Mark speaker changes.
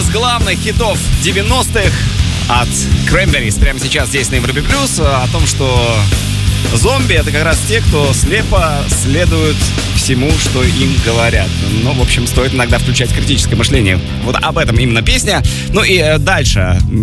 Speaker 1: из главных хитов 90-х от Cranberries. Прямо сейчас здесь на Европе Плюс о том, что зомби — это как раз те, кто слепо следует всему, что им говорят. Ну, в общем, стоит иногда включать критическое мышление. Вот об этом именно песня. Ну и дальше